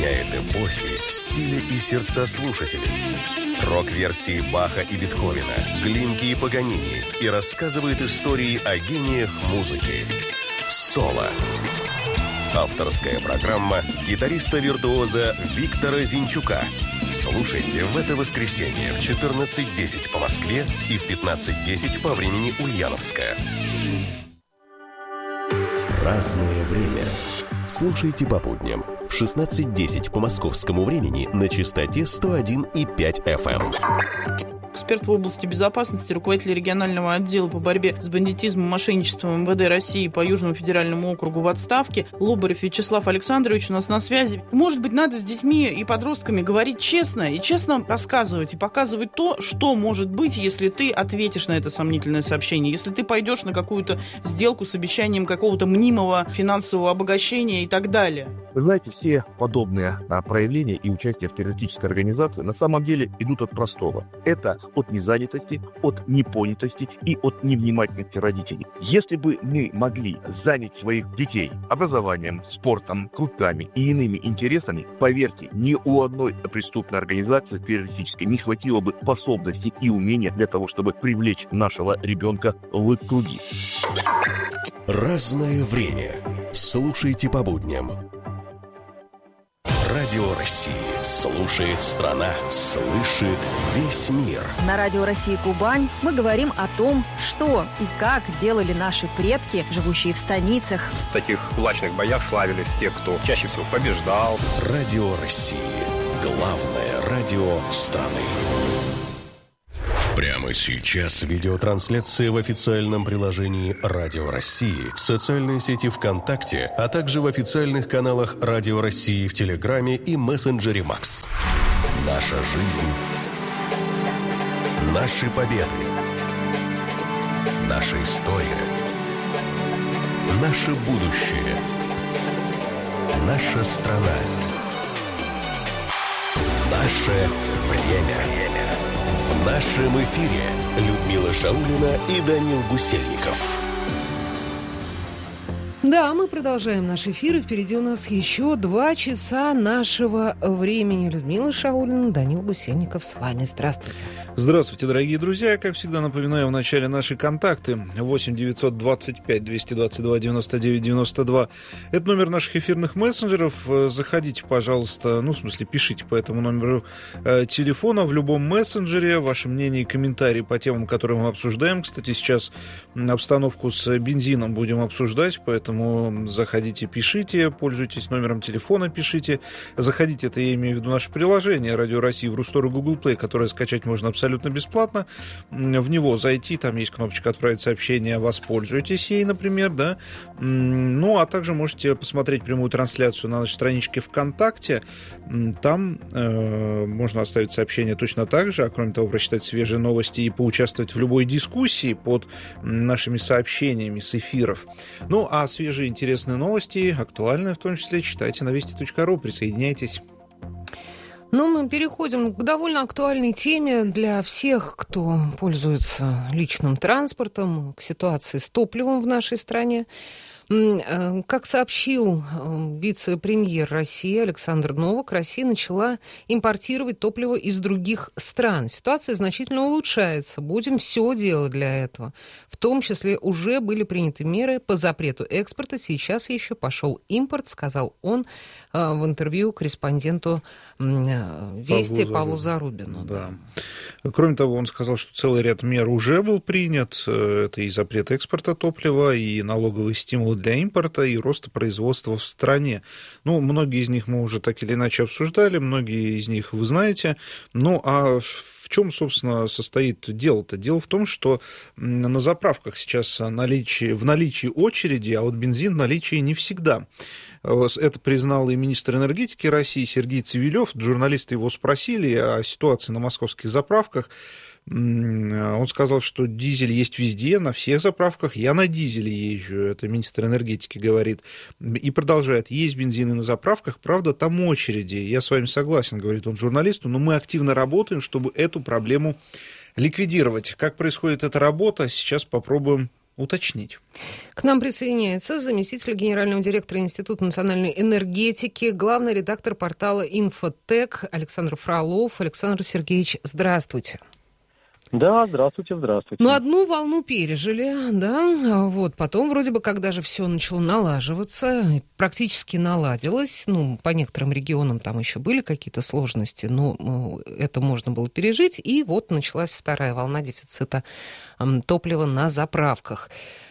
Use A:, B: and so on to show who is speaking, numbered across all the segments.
A: меняет эпохи, стили и сердца слушателей. Рок-версии Баха и Бетховена, Глинки и Паганини и рассказывает истории о гениях музыки. «Соло». Авторская программа гитариста-виртуоза Виктора Зинчука. Слушайте в это воскресенье в 14:10 по Москве и в 15:10 по времени Ульяновска. Разное время. Слушайте по будням в 16:10 по московскому времени на частоте 101,5 FM.
B: Эксперт в области безопасности, руководитель регионального отдела по борьбе с бандитизмом и мошенничеством МВД России по Южному федеральному округу в отставке Лобарев Вячеслав Александрович у нас на связи. Может быть, надо с детьми и подростками говорить честно и честно рассказывать и показывать то, что может быть, если ты ответишь на это сомнительное сообщение, если ты пойдешь на какую-то сделку с обещанием какого-то мнимого финансового обогащения и так далее.
C: Вы знаете, все подобные проявления и участие в террористической организации на самом деле идут от простого. Это от незанятости, от непонятости и от невнимательности родителей. Если бы мы могли занять своих детей образованием, спортом, кружками и иными интересами, поверьте, ни у одной преступной организации террористической не хватило бы способностей и умения для того, чтобы привлечь нашего ребенка в круги.
A: Разное время. Слушайте по будням. Радио России. Слушает страна. Слышит весь мир.
D: На Радио России Кубань мы говорим о том, что и как делали наши предки, живущие в станицах.
E: В таких кулачных боях славились те, кто чаще всего побеждал.
A: Радио России. Главное радио страны. Прямо сейчас видеотрансляция в официальном приложении Радио России, в социальной сети ВКонтакте, а также в официальных каналах Радио России в Телеграме и мессенджере Макс. Наша жизнь. Наши победы. Наша история. Наше будущее. Наша страна. Наше время. В нашем эфире Людмила Шаулина и Данил Гусельников.
F: Да, мы продолжаем наш эфир, и впереди у нас еще 2 часа нашего времени. Людмила Шаулина, Данил Гусельников с вами. Здравствуйте.
G: Здравствуйте, дорогие друзья. Как всегда, напоминаю в начале наши контакты. 8 925 222 99 92. Это номер наших эфирных мессенджеров. Заходите, пожалуйста, в смысле, пишите по этому номеру телефона в любом мессенджере. Ваше мнение и комментарии по темам, которые мы обсуждаем. Кстати, сейчас обстановку с бензином будем обсуждать, поэтому заходите, пишите, пользуйтесь номером телефона, пишите. Заходите, это я имею в виду наше приложение Радио России в Рустор и Google Play, которое скачать можно абсолютно бесплатно. В него зайти, там есть кнопочка «Отправить сообщение», воспользуйтесь ей, например, да. А также можете посмотреть прямую трансляцию на нашей страничке ВКонтакте. Там можно оставить сообщение точно так же, а кроме того, прочитать свежие новости и поучаствовать в любой дискуссии под нашими сообщениями с эфиров. А свежие интересные новости, актуальные в том числе, читайте на вести.ру, присоединяйтесь.
F: Мы переходим к довольно актуальной теме для всех, кто пользуется личным транспортом, к ситуации с топливом в нашей стране. Как сообщил вице-премьер России Александр Новак, Россия начала импортировать топливо из других стран. Ситуация значительно улучшается. Будем все делать для этого. В том числе уже были приняты меры по запрету экспорта. Сейчас еще пошел импорт, сказал он в интервью корреспонденту «Вести» Павлу Зарубину.
G: Да. Кроме того, он сказал, что целый ряд мер уже был принят. Это и запрет экспорта топлива, и налоговые стимулы для импорта, и роста производства в стране. Многие из них мы уже так или иначе обсуждали, многие из них вы знаете. А в чем, собственно, состоит дело-то? Дело в том, что на заправках сейчас в наличии очереди, а вот бензин в наличии не всегда. Это признал и министр энергетики России Сергей Цивилев. Журналисты его спросили о ситуации на московских заправках. Он сказал, что дизель есть везде, на всех заправках. Я на дизеле езжу, это министр энергетики говорит. И продолжает, есть бензины на заправках, правда, там очереди. Я с вами согласен, говорит он журналисту, но мы активно работаем, чтобы эту проблему ликвидировать. Как происходит эта работа, сейчас попробуем уточнить.
F: К нам присоединяется заместитель генерального директора Института национальной энергетики, главный редактор портала «Инфотек» Александр Фролов. Александр Сергеевич, здравствуйте.
H: Да, здравствуйте.
F: Ну, одну волну пережили, да, вот, потом вроде бы, когда же все начало налаживаться, практически наладилось, ну, по некоторым регионам там еще были какие-то сложности, но это можно было пережить, и вот началась вторая волна дефицита топлива на заправках.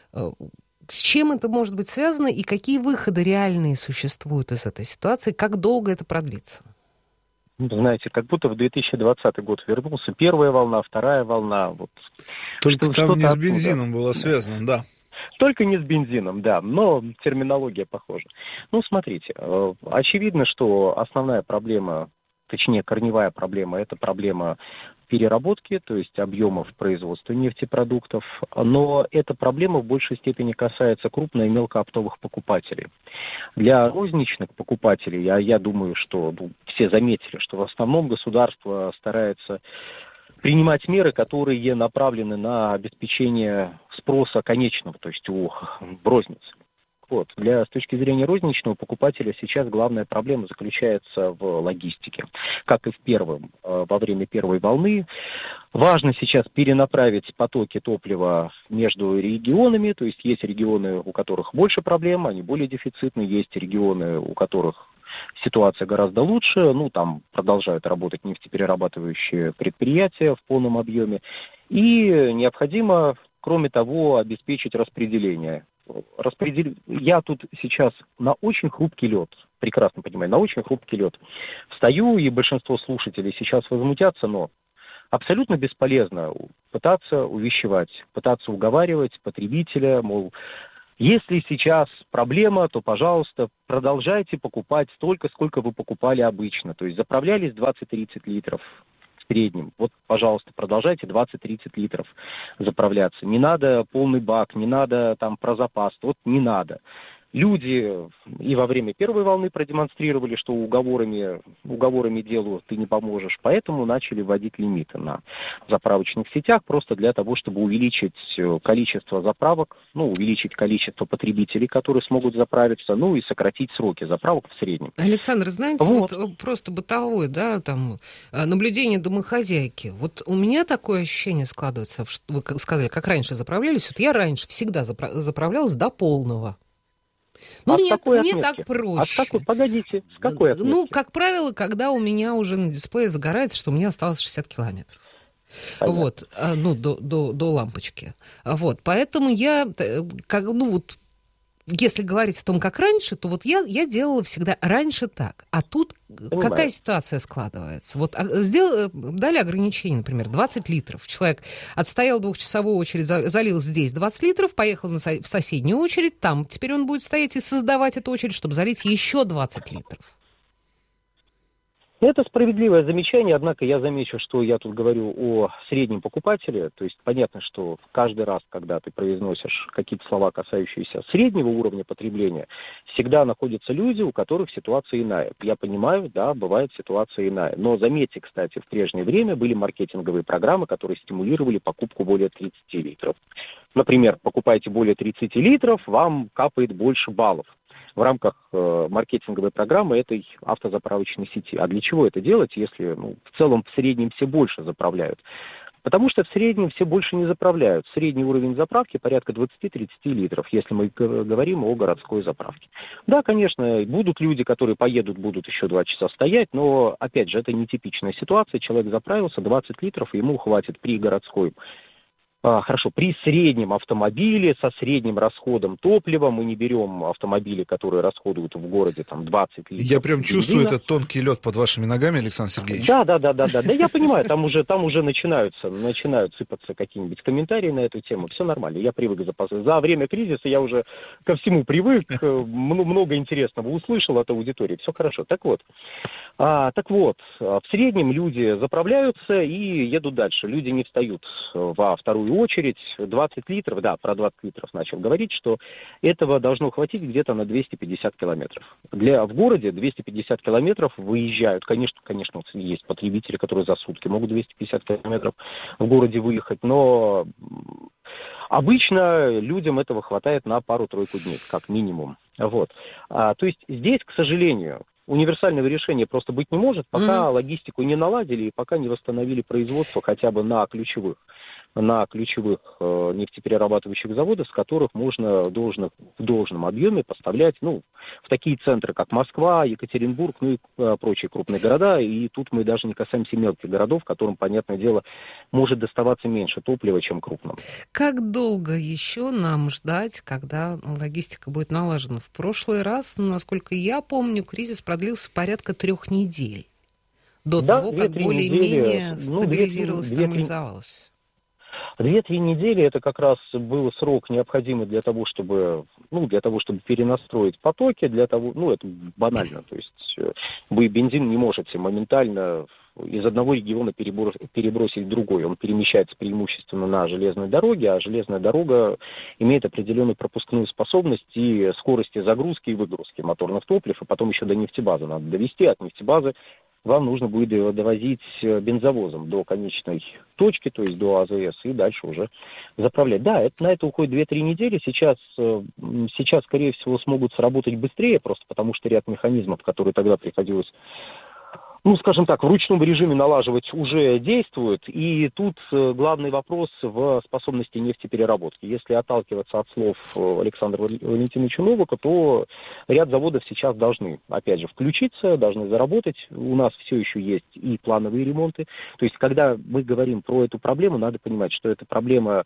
F: С чем это может быть связано, и какие выходы реальные существуют из этой ситуации, как долго это продлится?
H: Знаете, как будто в 2020 год вернулся. Первая волна, вторая волна. Вот.
G: Только там не с бензином было связано, да.
H: Только не с бензином, да, но терминология похожа. Ну, смотрите, очевидно, что основная проблема, точнее, корневая проблема, это проблема переработки, то есть объемов производства нефтепродуктов, но эта проблема в большей степени касается крупно- и мелкооптовых покупателей. Для розничных покупателей, я думаю, что все заметили, что в основном государство старается принимать меры, которые направлены на обеспечение спроса конечного, то есть у розницы. Вот. С точки зрения розничного покупателя сейчас главная проблема заключается в логистике. Как и во время первой волны, важно сейчас перенаправить потоки топлива между регионами, то есть регионы, у которых больше проблем, они более дефицитны, есть регионы, у которых ситуация гораздо лучше, там продолжают работать нефтеперерабатывающие предприятия в полном объеме, и необходимо, кроме того, обеспечить распределение. Я тут сейчас на очень хрупкий лед, прекрасно понимаю, на очень хрупкий лед встаю, и большинство слушателей сейчас возмутятся, но абсолютно бесполезно пытаться увещевать, пытаться уговаривать потребителя, мол, если сейчас проблема, то, пожалуйста, продолжайте покупать столько, сколько вы покупали обычно, то есть заправлялись 20-30 литров. В среднем. Вот, пожалуйста, продолжайте 20-30 литров заправляться. Не надо полный бак, не надо там про запас. Вот не надо. Люди и во время первой волны продемонстрировали, что уговорами делу ты не поможешь, поэтому начали вводить лимиты на заправочных сетях просто для того, чтобы увеличить количество заправок, увеличить количество потребителей, которые смогут заправиться, и сократить сроки заправок в среднем.
F: Александр, знаете, вот просто бытовое, наблюдение домохозяйки. Вот у меня такое ощущение складывается, что вы сказали, как раньше заправлялись, вот я раньше всегда заправлялась до полного. Мне так проще.
H: Погодите, с какой отметки?
F: Как правило, когда у меня уже на дисплее загорается, что у меня осталось 60 километров. Понятно. Вот, до лампочки. Вот, поэтому я, если говорить о том, как раньше, то вот я делала всегда раньше так. А тут какая ситуация складывается? Вот дали ограничение, например, 20 литров. Человек отстоял двухчасовую очередь, залил здесь 20 литров, поехал в соседнюю очередь, там теперь он будет стоять и создавать эту очередь, чтобы залить еще 20 литров.
H: Это справедливое замечание, однако я замечу, что я тут говорю о среднем покупателе, то есть понятно, что каждый раз, когда ты произносишь какие-то слова, касающиеся среднего уровня потребления, всегда находятся люди, у которых ситуация иная. Я понимаю, да, бывает ситуация иная, но заметьте, кстати, в прежнее время были маркетинговые программы, которые стимулировали покупку более 30 литров. Например, покупайте более 30 литров, вам капает больше баллов в рамках маркетинговой программы этой автозаправочной сети. А для чего это делать, если в целом в среднем все больше заправляют? Потому что в среднем все больше не заправляют. Средний уровень заправки порядка 20-30 литров, если мы говорим о городской заправке. Да, конечно, будут люди, которые будут еще 2 часа стоять, но, опять же, это нетипичная ситуация. Человек заправился, 20 литров, и ему хватит при городской. При среднем автомобиле со средним расходом топлива, мы не берем автомобили, которые расходуют в городе 20 литров.
G: Я прям чувствую этот тонкий лед под вашими ногами, Александр Сергеевич.
H: Да, я понимаю, там уже начинают сыпаться какие-нибудь комментарии на эту тему. Все нормально, я привык за время кризиса, я уже ко всему привык, много интересного услышал от аудитории, все хорошо. Так вот, Так вот, в среднем люди заправляются и едут дальше. Люди не встают во вторую очередь. 20 литров, да, про 20 литров начал говорить, что этого должно хватить где-то на 250 километров. В городе 250 километров выезжают. Конечно, есть потребители, которые за сутки могут 250 километров в городе выехать, но обычно людям этого хватает на пару-тройку дней, как минимум. Вот. То есть здесь, к сожалению, универсального решения просто быть не может, пока логистику не наладили и пока не восстановили производство хотя бы на ключевых нефтеперерабатывающих заводах, с которых можно в должном объеме поставлять, в такие центры, как Москва, Екатеринбург, и прочие крупные города. И тут мы даже не касаемся мелких городов, которым, понятное дело, может доставаться меньше топлива, чем крупным.
F: Как долго еще нам ждать, когда логистика будет налажена? В прошлый раз, насколько я помню, кризис продлился порядка 3 недель. До того, как более-менее стабилизировалось, нормализовалось.
H: 2-3 недели это как раз был срок, необходимый для того, чтобы перенастроить потоки, это банально, то есть вы бензин не можете моментально из одного региона перебросить в другой. Он перемещается преимущественно на железной дороге, а железная дорога имеет определенную пропускную способность и скорости загрузки и выгрузки моторных топлив, и потом еще до нефтебазы надо довести, от нефтебазы вам нужно будет довозить бензовозом до конечной точки, то есть до АЗС, и дальше уже заправлять. Да, на это уходит 2-3 недели. Сейчас, скорее всего, смогут сработать быстрее, просто потому что ряд механизмов, которые тогда приходилось, скажем так, в ручном режиме налаживать, уже действуют. И тут главный вопрос в способности нефтепереработки. Если отталкиваться от слов Александра Валентиновича Новака, то ряд заводов сейчас должны, опять же, включиться, должны заработать. У нас все еще есть и плановые ремонты. То есть, когда мы говорим про эту проблему, надо понимать, что эта проблема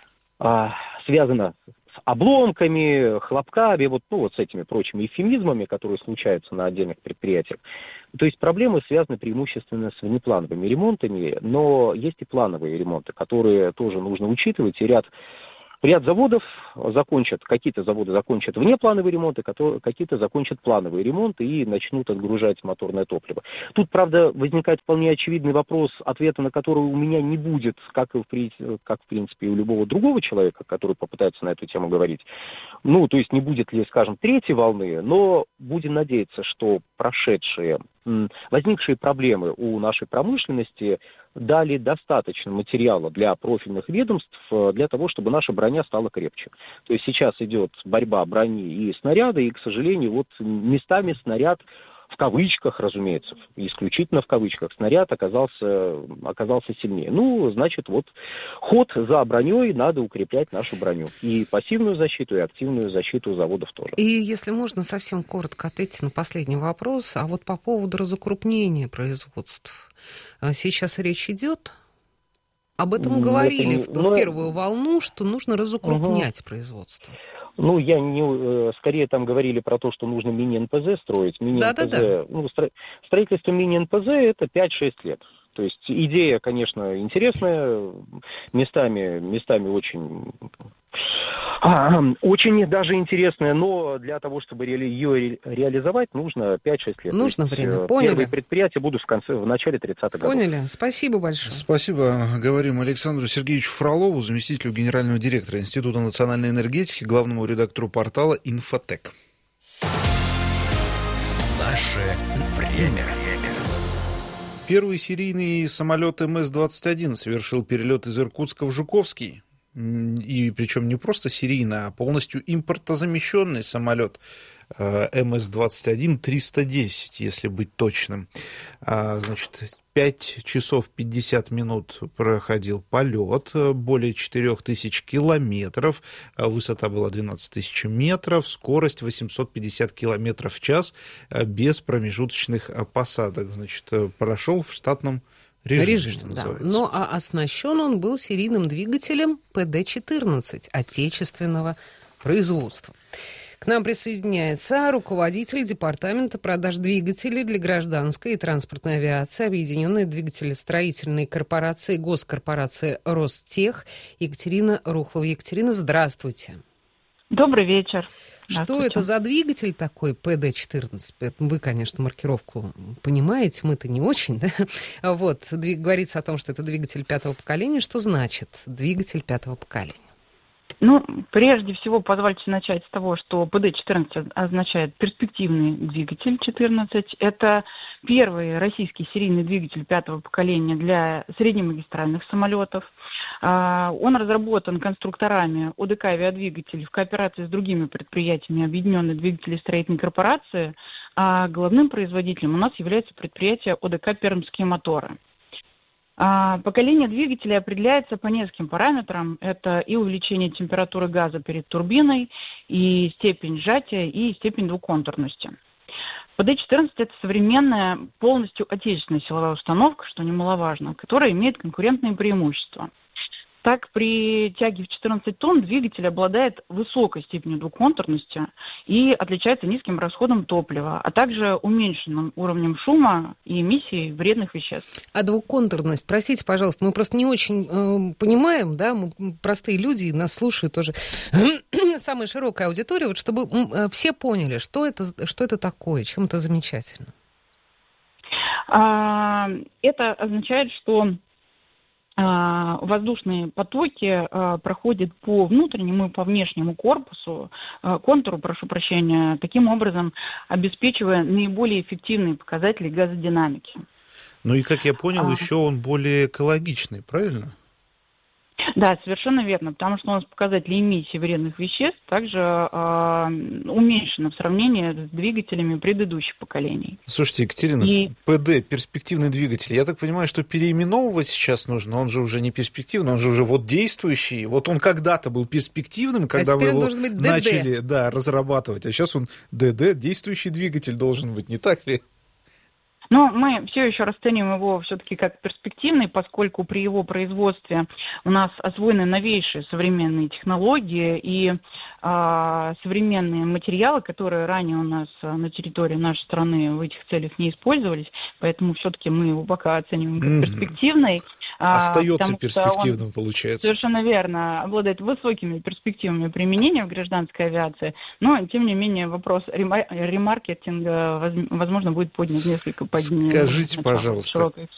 H: связана с обломками, хлопками, с этими прочими эвфемизмами, которые случаются на отдельных предприятиях. То есть проблемы связаны преимущественно с внеплановыми ремонтами, но есть и плановые ремонты, которые тоже нужно учитывать, и ряд заводов какие-то заводы закончат внеплановые ремонты, какие-то закончат плановые ремонты и начнут отгружать моторное топливо. Тут, правда, возникает вполне очевидный вопрос, ответа на который у меня не будет, как в принципе, и у любого другого человека, который попытается на эту тему говорить. То есть не будет ли, скажем, 3-й волны, но будем надеяться, что возникшие проблемы у нашей промышленности дали достаточно материала для профильных ведомств для того, чтобы наша броня стала крепче. То есть сейчас идет борьба брони и снаряда, и, к сожалению, местами снаряд, в кавычках, разумеется, исключительно в кавычках, снаряд оказался сильнее. Значит, ход за броней, надо укреплять нашу броню. И пассивную защиту, и активную защиту заводов тоже.
F: И если можно, совсем коротко ответить на последний вопрос. А по поводу разукрупнения производств. Сейчас речь идет? Об этом говорили в первую волну, что нужно разукрупнять производство.
H: Скорее там говорили про то, что нужно мини-НПЗ строить. Строительство мини-НПЗ это 5-6 лет. То есть идея, конечно, интересная, местами очень даже интересная, но для того, чтобы ее реализовать, нужно 5-6 лет.
F: Нужно время, поняли.
H: Первые предприятия будут в начале 30-х годов.
F: Поняли, спасибо большое.
G: Спасибо. Говорим Александру Сергеевичу Фролову, заместителю генерального директора Института национальной энергетики, главному редактору портала «Инфотек».
A: Наше время.
G: Первый серийный самолет МС-21 совершил перелет из Иркутска в Жуковский. И причем не просто серийно, а полностью импортозамещенный самолет МС-21-310, если быть точным. 5 часов 50 минут проходил полет, более 4000 километров, высота была 12 тысяч метров, скорость 850 километров в час без промежуточных посадок. Прошел в штатном режим, что называется.
F: А оснащен он был серийным двигателем ПД-14 отечественного производства. К нам присоединяется руководитель департамента продаж двигателей для гражданской и транспортной авиации Объединенной двигателестроительной корпорации госкорпорации Ростех Екатерина Рухлова. Екатерина, здравствуйте.
I: Добрый вечер.
F: Что это за двигатель такой ПД-14? Вы, конечно, маркировку понимаете, мы-то не очень, да? Вот, говорится о том, что это двигатель 5-го поколения. Что значит двигатель 5-го поколения?
B: Ну, прежде всего, позвольте начать с того, что ПД-14 означает перспективный двигатель 14. Это первый российский серийный двигатель 5-го поколения для среднемагистральных самолетов. Он разработан конструкторами ОДК «Авиадвигатель» в кооперации с другими предприятиями Объединенной двигателестроительной корпорации, а главным производителем у нас является предприятие ОДК «Пермские моторы». Поколение двигателя определяется по нескольким параметрам. Это и увеличение температуры газа перед турбиной, и степень сжатия, и степень двуконтурности. ПД-14 – это современная, полностью отечественная силовая установка, что немаловажно, которая имеет конкурентные преимущества. Так, при тяге в 14 тонн двигатель обладает высокой степенью двуконтурности и отличается низким расходом топлива, а также уменьшенным уровнем шума и эмиссий вредных веществ.
F: А двуконтурность, простите, пожалуйста, мы просто не очень понимаем, да, мы простые люди, нас слушают тоже самая широкая аудитория, вот чтобы все поняли, что это такое, чем это замечательно.
B: Это означает, что воздушные потоки проходят по внутреннему и по внешнему контуру, прошу прощения, таким образом обеспечивая наиболее эффективные показатели газодинамики.
G: Ну и, как я понял, еще он более экологичный, правильно?
B: Да, совершенно верно, потому что у нас показатели эмиссии вредных веществ также уменьшены в сравнении с двигателями предыдущих поколений.
G: Слушайте, Екатерина, ПД, перспективный двигатель, я так понимаю, что переименовывать сейчас нужно, он же уже не перспективный, он же уже вот действующий, вот он когда-то был перспективным, когда вы его начали разрабатывать, а сейчас он ДД, действующий двигатель должен быть, не так ли?
B: Но мы все еще расцениваем его все-таки как перспективный, поскольку при его производстве у нас освоены новейшие современные технологии и современные материалы, которые ранее у нас на территории нашей страны в этих целях не использовались, поэтому все-таки мы его пока оцениваем как перспективный.
G: Остается перспективным, получается.
B: Совершенно верно. Обладает высокими перспективами применения в гражданской авиации, но, тем не менее, вопрос ремаркетинга, возможно, будет поднят несколько поднее.
G: Скажите, пожалуйста,